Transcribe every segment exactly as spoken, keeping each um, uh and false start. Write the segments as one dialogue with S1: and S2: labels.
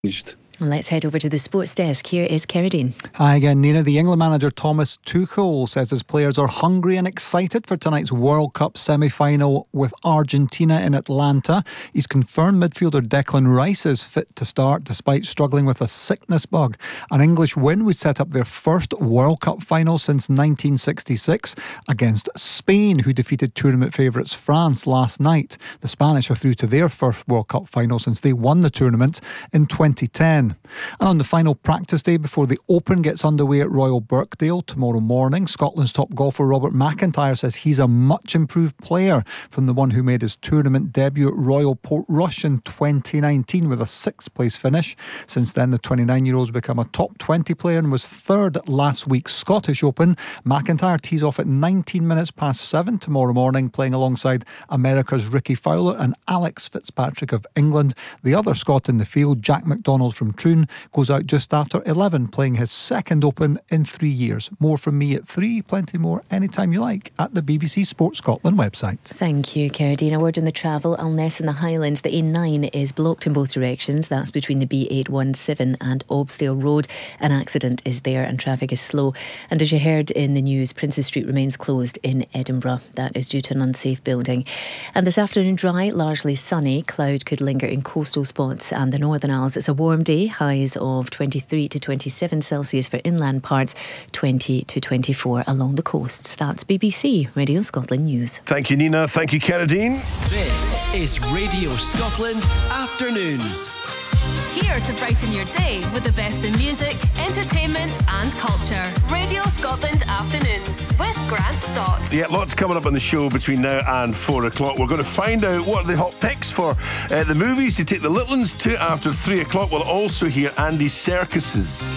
S1: Let's head over to the sports desk. Here is Keridine.
S2: Hi again, Nina. The England manager Thomas Tuchel says his players are hungry and excited for tonight's World Cup semi-final with Argentina in Atlanta. He's confirmed midfielder Declan Rice is fit to start despite struggling with a sickness bug. An English win would set up their first World Cup final since nineteen sixty-six against Spain, who defeated tournament favourites France last night. The Spanish are through to their first World Cup final since they won the tournament in twenty ten. And on the final practice day before the Open gets underway at Royal Birkdale tomorrow morning, Scotland's top golfer Robert McIntyre says he's a much improved player from the one who made his tournament debut at Royal Portrush in twenty nineteen with a sixth place finish. Since then, the twenty-nine-year-old's become a top twenty player and was third at last week's Scottish Open. McIntyre tees off at nineteen minutes past seven tomorrow morning, playing alongside America's Ricky Fowler and Alex Fitzpatrick of England. The other Scot in the field, Jack McDonald from Troon, goes out just after eleven, playing his second Open in three years. More from me at three, plenty more anytime you like at the B B C Sport Scotland website.
S1: Thank you, Keridine. A word on the travel. Alness in the Highlands, the A nine is blocked in both directions. That's between the B eight one seven and Obsdale Road. An accident is there and traffic is slow. And as you heard in the news, Princes Street remains closed in Edinburgh. That is due to an unsafe building. And this afternoon dry, largely sunny. Cloud could linger in coastal spots and the Northern Isles. It's a warm day. Highs of twenty-three to twenty-seven Celsius for inland parts, twenty to twenty-four along the coasts. That's B B C Radio Scotland News.
S3: Thank you, Nina. Thank you, Keridine.
S4: This is Radio Scotland Afternoons.
S5: Here to brighten your day with the best in music, entertainment and culture. Radio Scotland Afternoons with Grant Stott.
S3: Yeah, lots coming up on the show between now and four o'clock. We're going to find out what are the hot picks for uh, the movies to take the little ones to after three o'clock. We'll also hear Andy Serkis's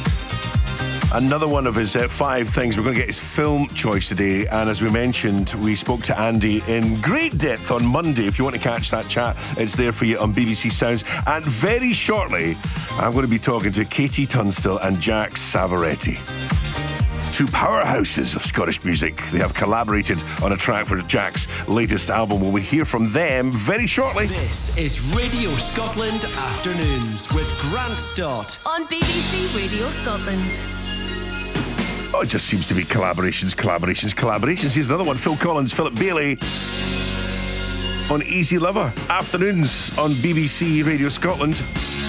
S3: another one of his uh, five things. We're going to get his film choice today, and as we mentioned, we spoke to Andy in great depth on Monday. If you want to catch that chat, it's there for you on B B C Sounds. And very shortly, I'm going to be talking to Katie Tunstall and Jack Savoretti, two powerhouses of Scottish music. They have collaborated on a track for Jack's latest album. Will we hear from them very shortly?
S4: This is Radio Scotland Afternoons with Grant Stott
S5: on B B C Radio Scotland.
S3: Oh, it just seems to be collaborations, collaborations, collaborations. Here's another one. Phil Collins, Philip Bailey on Easy Lover. Afternoons on B B C Radio Scotland.